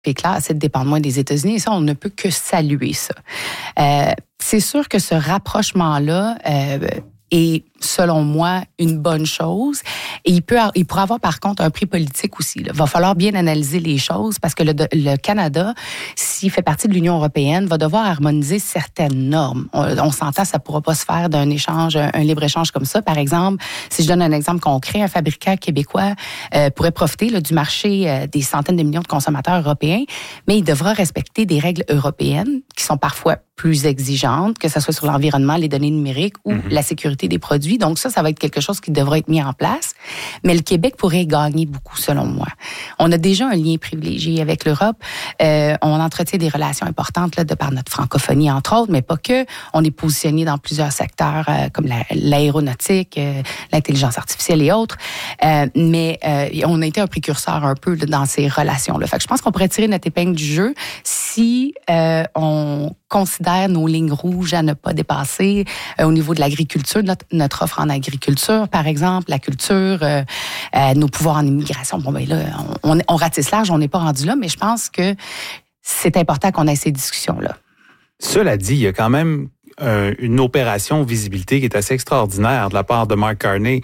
est clair, c'est de dépendre moins des États-Unis. Et ça, on ne peut que saluer ça. C'est sûr que ce rapprochement-là est, selon moi, une bonne chose. Et il pourrait avoir, par contre, un prix politique aussi. Il va falloir bien analyser les choses parce que le Canada, s'il fait partie de l'Union européenne, va devoir harmoniser certaines normes. On s'entend, ça ne pourra pas se faire d'un échange, un libre-échange comme ça. Par exemple, si je donne un exemple concret, un fabricant québécois pourrait profiter là, du marché des centaines de millions de consommateurs européens, mais il devra respecter des règles européennes qui sont parfois plus exigeantes, que ce soit sur l'environnement, les données numériques ou la sécurité des produits. Donc ça va être quelque chose qui devra être mis en place. Mais le Québec pourrait gagner beaucoup, selon moi. On a déjà un lien privilégié avec l'Europe. On entretient des relations importantes là, de par notre francophonie, entre autres, mais pas que. On est positionné dans plusieurs secteurs comme l'aéronautique, l'intelligence artificielle et autres. Mais on a été un précurseur un peu là, dans ces relations-là. Fait que je pense qu'on pourrait tirer notre épingle du jeu si on considère nos lignes rouges à ne pas dépasser au niveau de l'agriculture, notre offre en agriculture, par exemple, la culture, nos pouvoirs en immigration. Bon, ben là, on ratisse large, on n'est pas rendu là, mais je pense que c'est important qu'on ait ces discussions-là. Cela dit, il y a quand même une opération visibilité qui est assez extraordinaire de la part de Mark Carney.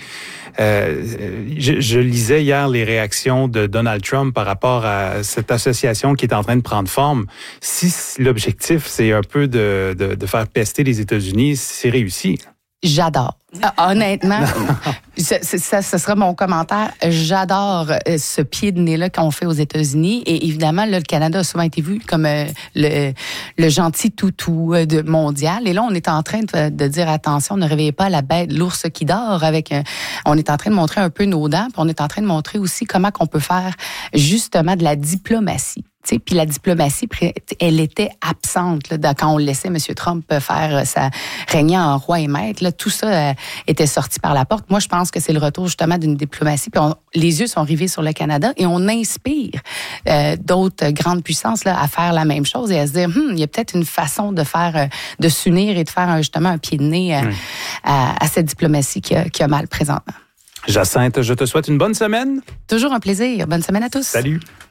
Je lisais hier les réactions de Donald Trump par rapport à cette association qui est en train de prendre forme. Si l'objectif, c'est un peu de faire pester les États-Unis, c'est réussi. J'adore. Honnêtement, ça sera mon commentaire. J'adore ce pied de nez-là qu'on fait aux États-Unis. Et évidemment, là, le Canada a souvent été vu comme le gentil toutou mondial. Et là, on est en train de dire, attention, ne réveillez pas la bête, l'ours qui dort. On est en train de montrer un peu nos dents. Puis on est en train de montrer aussi comment qu'on peut faire justement de la diplomatie. Puis la diplomatie, elle était absente là, quand on laissait M. Trump faire régner en roi et maître. Là, tout ça était sorti par la porte. Moi, je pense que c'est le retour justement d'une diplomatie. Puis les yeux sont rivés sur le Canada et on inspire d'autres grandes puissances là, à faire la même chose et à se dire, il y a peut-être une façon de s'unir et de faire justement un pied de nez à cette diplomatie qui a mal présentement. Jacinthe, je te souhaite une bonne semaine. Toujours un plaisir. Bonne semaine à tous. Salut.